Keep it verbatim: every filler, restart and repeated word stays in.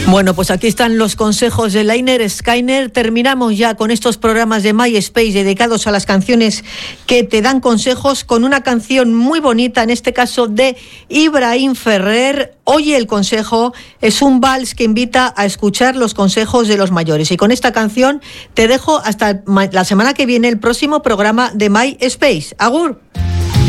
Bueno, pues aquí están los consejos de Lainer Skyner. Terminamos ya con estos programas de MySpace dedicados a las canciones que te dan consejos, con una canción muy bonita, en este caso de Ibrahim Ferrer. Oye el consejo, es un vals que invita a escuchar los consejos de los mayores. Y con esta canción te dejo hasta la semana que viene, el próximo programa de MySpace. Agur.